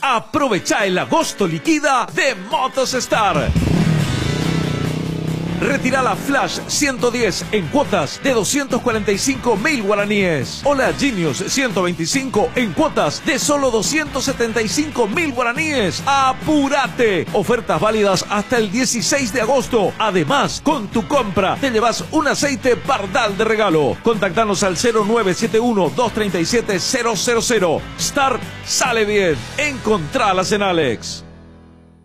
Aprovecha el agosto liquida de Motostar. Retira la Flash 110 en cuotas de 245.000 guaraníes. O la Genius 125 en cuotas de solo 275.000 guaraníes. ¡Apúrate! Ofertas válidas hasta el 16 de agosto. Además, con tu compra te llevas un aceite Pardal de regalo. Contactanos al 0971-237-000. Star sale bien. Encontralas en Alex.